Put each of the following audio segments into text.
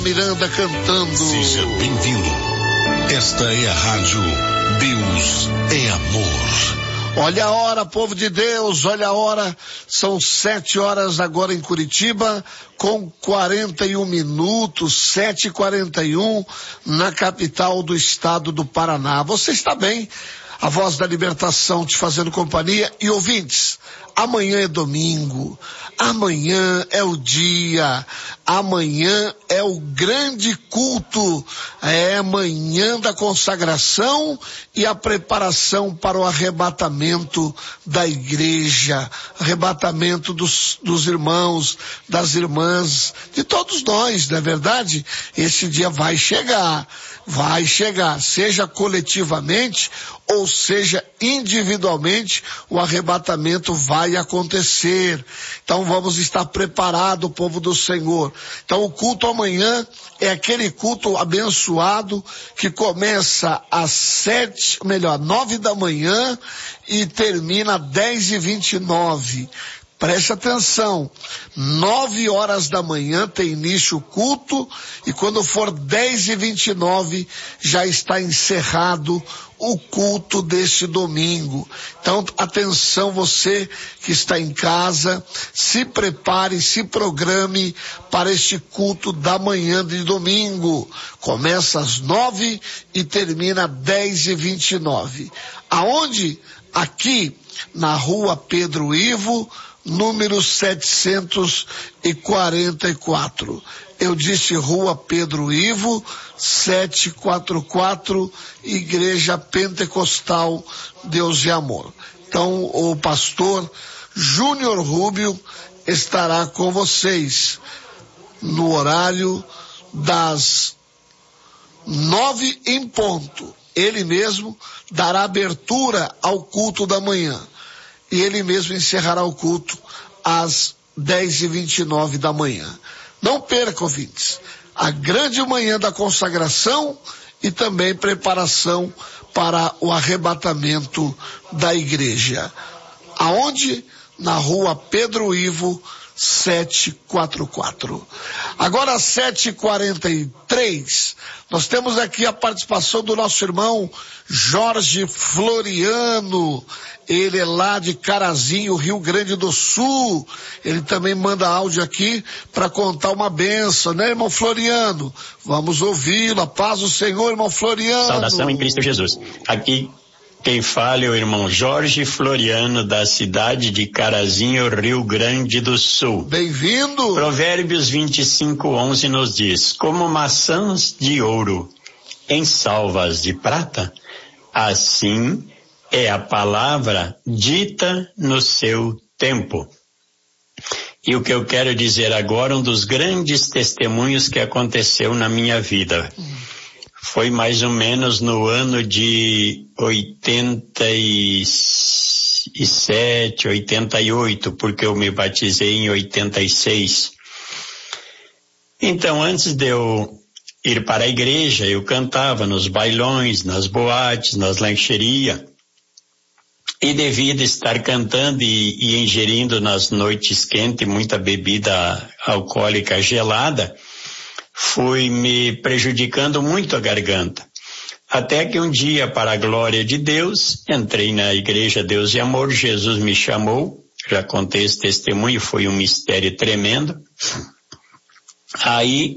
Miranda cantando. Seja bem-vindo. Esta é a rádio Deus é Amor. Olha a hora, povo de Deus, olha a hora. São 7 horas agora em Curitiba, com 41 minutos, 7h41, na capital do estado do Paraná. Você está bem? A Voz da Libertação te fazendo companhia. E ouvintes, amanhã é domingo, amanhã é o dia, amanhã é o grande culto, é amanhã da consagração e a preparação para o arrebatamento da igreja, arrebatamento dos irmãos, das irmãs, de todos nós, não é verdade? Esse dia vai chegar, seja coletivamente ou seja individualmente, o arrebatamento vai acontecer. Então vamos estar preparados, povo do Senhor. Então o culto amanhã é aquele culto abençoado que começa às 9 da manhã e termina às 10h29. Preste atenção, 9 horas da manhã tem início o culto e quando for 10h29 já está encerrado o culto deste domingo. Então, atenção você que está em casa, se prepare, se programe para este culto da manhã de domingo. Começa às 9 e termina às 10h29. Aonde? Aqui na rua Pedro Ivo, número 744. Eu disse rua Pedro Ivo, 744, Igreja Pentecostal Deus e Amor. Então, o pastor Júnior Rubio estará com vocês no horário das 9 em ponto. Ele mesmo dará abertura ao culto da manhã. E ele mesmo encerrará o culto às 10h29 da manhã. Não perca, ouvintes, a grande manhã da consagração e também preparação para o arrebatamento da igreja. Aonde? Na rua Pedro Ivo, 744. Agora às 7h43, nós temos aqui a participação do nosso irmão Jorge Floriano. Ele é lá de Carazinho, Rio Grande do Sul. Ele também manda áudio aqui para contar uma bênção, né, irmão Floriano? Vamos ouvi-lo. A paz do Senhor, irmão Floriano. Saudação em Cristo Jesus. Aqui quem fala é o irmão Jorge Floriano, da cidade de Carazinho, Rio Grande do Sul. Bem-vindo. Provérbios 25:11 nos diz: como maçãs de ouro em salvas de prata, assim é a palavra dita no seu tempo. E o que eu quero dizer agora, um dos grandes testemunhos que aconteceu na minha vida. Foi mais ou menos no ano de 87, 88, porque eu me batizei em 86. Então, antes de eu ir para a igreja, eu cantava nos bailões, nas boates, nas lancherias. E devido a estar cantando e ingerindo nas noites quentes muita bebida alcoólica gelada, fui me prejudicando muito a garganta. Até que um dia, para a glória de Deus, entrei na Igreja Deus e Amor, Jesus me chamou, já contei esse testemunho, foi um mistério tremendo. Aí,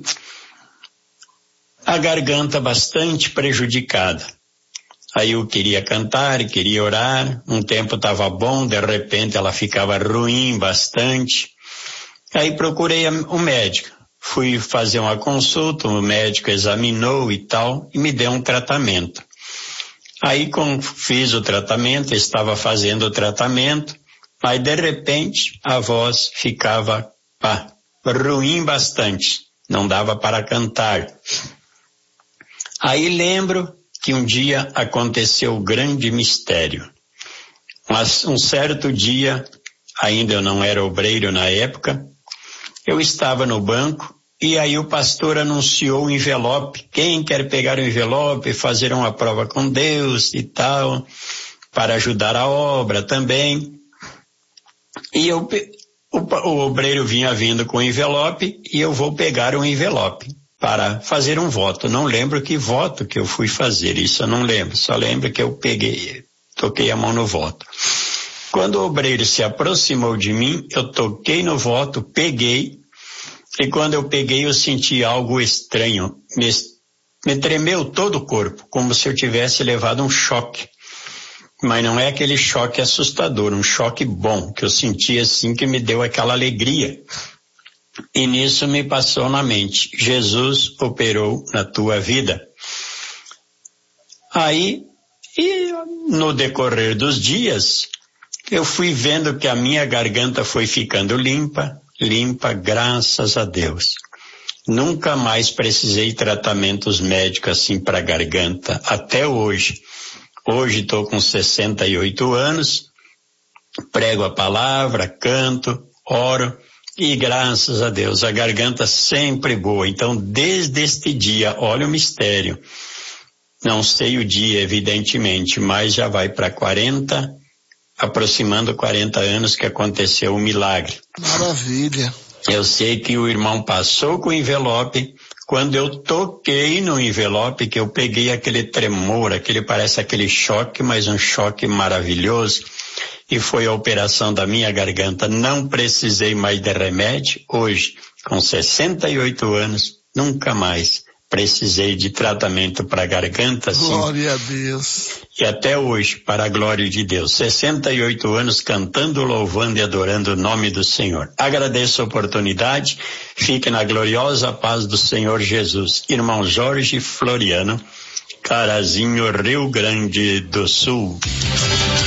a garganta bastante prejudicada. Aí eu queria cantar, queria orar, um tempo estava bom, de repente ela ficava ruim bastante. Aí procurei um médico. Fui fazer uma consulta, o médico examinou e tal, e me deu um tratamento. Aí, como fiz o tratamento, estava fazendo o tratamento, aí de repente a voz ficava ruim bastante, não dava para cantar. Aí lembro que um dia aconteceu o grande mistério. Mas um certo dia, ainda eu não era obreiro na época, eu estava no banco e aí o pastor anunciou o envelope. Quem quer pegar o envelope e fazer uma prova com Deus e tal, para ajudar a obra também. E o, o obreiro vinha vindo com o envelope e eu vou pegar o envelope para fazer um voto. Não lembro que voto que eu fui fazer, isso eu não lembro, só lembro que eu toquei a mão no voto. Quando o obreiro se aproximou de mim, eu toquei no voto, peguei, e quando eu peguei eu senti algo estranho, me tremeu todo o corpo, como se eu tivesse levado um choque. Mas não é aquele choque assustador, um choque bom, que eu senti assim, que me deu aquela alegria. E nisso me passou na mente, Jesus operou na tua vida. Aí, e no decorrer dos dias, eu fui vendo que a minha garganta foi ficando limpa, graças a Deus. Nunca mais precisei de tratamentos médicos assim para garganta, até hoje. Hoje estou com 68 anos, prego a palavra, canto, oro, e graças a Deus, a garganta sempre boa. Então, desde este dia, olha o mistério. Não sei o dia, evidentemente, mas já vai para 40, aproximando 40 anos que aconteceu o milagre. Maravilha. Eu sei que o irmão passou com o envelope. Quando eu toquei no envelope, que eu peguei aquele tremor, parece aquele choque, mas um choque maravilhoso. E foi a operação da minha garganta. Não precisei mais de remédio. Hoje, com 68 anos, nunca mais precisei de tratamento para garganta. Assim. Glória a Deus. E até hoje, para a glória de Deus, 68 anos cantando, louvando e adorando o nome do Senhor. Agradeço a oportunidade. Fique na gloriosa paz do Senhor Jesus. Irmão Jorge Floriano, Carazinho, Rio Grande do Sul.